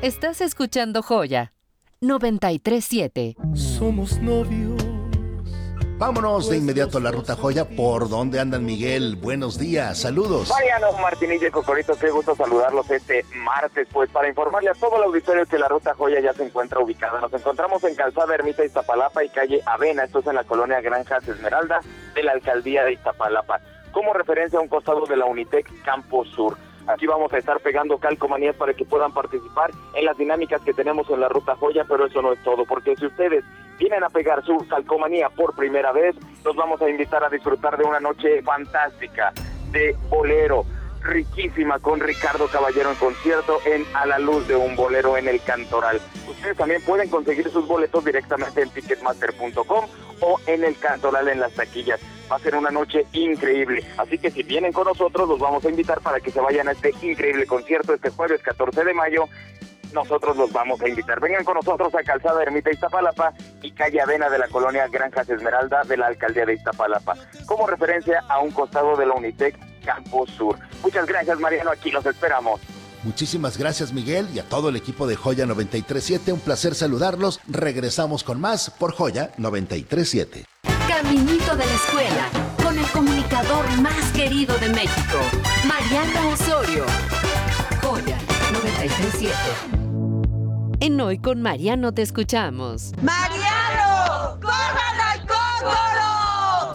Estás escuchando Joya 93.7. Somos novios. Vámonos de inmediato a la Ruta Joya. ¿Por dónde andan, Miguel? Buenos días, saludos. Mariano Martínez y Cocorito, qué gusto saludarlos este martes. Pues para informarle a todo el auditorio que la Ruta Joya ya se encuentra ubicada. Nos encontramos en Calzada Ermita Iztapalapa y calle Avena, esto es en la colonia Granjas Esmeralda de la alcaldía de Iztapalapa. Como referencia a un costado de la Unitec Campo Sur. Aquí vamos a estar pegando calcomanías para que puedan participar en las dinámicas que tenemos en la Ruta Joya, pero eso no es todo, porque si ustedes vienen a pegar su calcomanía por primera vez, los vamos a invitar a disfrutar de una noche fantástica de bolero, riquísima, con Ricardo Caballero en concierto en A la Luz de un Bolero en el Cantoral. Ustedes también pueden conseguir sus boletos directamente en ticketmaster.com o en el Cantoral en las taquillas. Va a ser una noche increíble, así que si vienen con nosotros los vamos a invitar para que se vayan a este increíble concierto este jueves 14 de mayo. Nosotros los vamos a invitar. Vengan con nosotros a Calzada Ermita Iztapalapa y calle Avena de la colonia Granjas Esmeralda de la alcaldía de Iztapalapa, como referencia a un costado de la Unitec Campo Sur. Muchas gracias, Mariano, aquí los esperamos. Muchísimas gracias, Miguel, y a todo el equipo de Joya 93.7. Un placer saludarlos. Regresamos con más por Joya 93.7. Caminito de la escuela, con el comunicador más querido de México, Mariano Osorio. Joya 93.7. En Hoy con Mariano te escuchamos. ¡Mariano! ¡Corran al Cóndoro!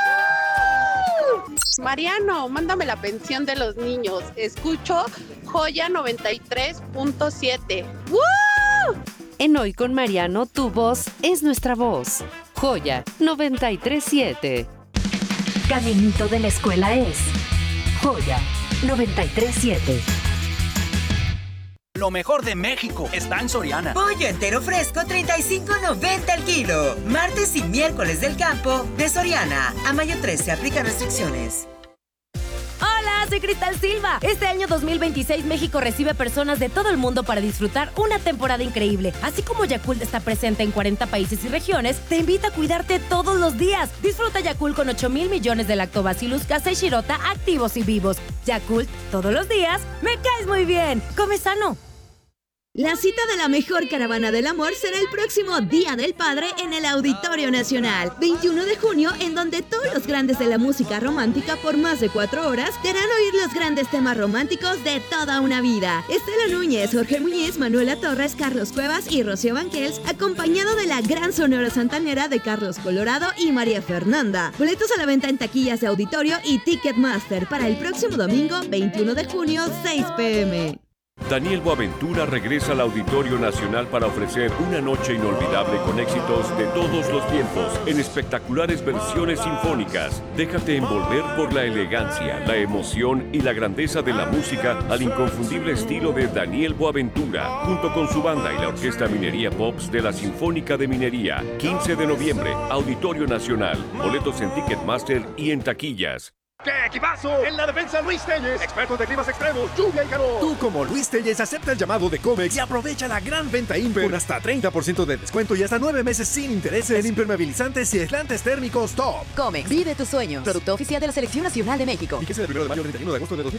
Mariano, mándame la pensión de los niños. Escucho Joya 93.7. En Hoy con Mariano, tu voz es nuestra voz. Joya 93.7. Caminito de la escuela es Joya 93.7. Lo mejor de México está en Soriana. Pollo entero fresco, $35.90 el kilo. Martes y miércoles del campo de Soriana. A mayo 13 aplica restricciones. Hola, soy Cristal Silva. Este año 2026 México recibe personas de todo el mundo para disfrutar una temporada increíble. Así como Yakult está presente en 40 países y regiones, te invita a cuidarte todos los días. Disfruta Yakult con 8,000 millones de Lactobacillus casei shirota activos y vivos. Yakult, todos los días, me caes muy bien. Come sano. La cita de la mejor caravana del amor será el próximo Día del Padre en el Auditorio Nacional, 21 de junio, en donde todos los grandes de la música romántica por más de 4 horas te harán oír los grandes temas románticos de toda una vida. Estela Núñez, Jorge Muñiz, Manuela Torres, Carlos Cuevas y Rocío Banquels, acompañado de la gran Sonora Santanera de Carlos Colorado y María Fernanda. Boletos a la venta en taquillas de auditorio y Ticketmaster para el próximo domingo, 21 de junio, 6 p.m. Daniel Boaventura regresa al Auditorio Nacional para ofrecer una noche inolvidable con éxitos de todos los tiempos en espectaculares versiones sinfónicas. Déjate envolver por la elegancia, la emoción y la grandeza de la música al inconfundible estilo de Daniel Boaventura, junto con su banda y la Orquesta Minería Pops de la Sinfónica de Minería. 15 de noviembre, Auditorio Nacional. Boletos en Ticketmaster y en taquillas. ¡Qué equipazo! En la defensa, Luis Telles, expertos de climas extremos, lluvia y calor. Tú, como Luis Telles, acepta el llamado de Comex y aprovecha la gran venta Imper con hasta 30% de descuento y hasta 9 meses sin intereses en impermeabilizantes y aislantes térmicos Top. Comex, vive tu sueño. Producto oficial de la Selección Nacional de México. Y que sea del 1 de mayo al 31 de agosto de 2020.